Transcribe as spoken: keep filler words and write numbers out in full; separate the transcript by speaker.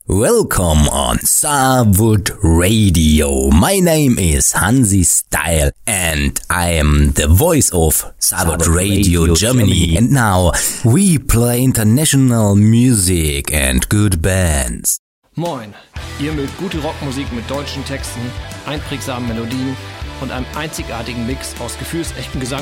Speaker 1: Welcome on Starwood Radio. My name is Hansi Style and I am the voice of Starwood Radio, Radio Germany. Germany. And now we play international music and good bands.
Speaker 2: Moin, ihr mögt gute Rockmusik mit deutschen Texten, einprägsamen Melodien und einem einzigartigen Mix aus gefühlsechtem Gesang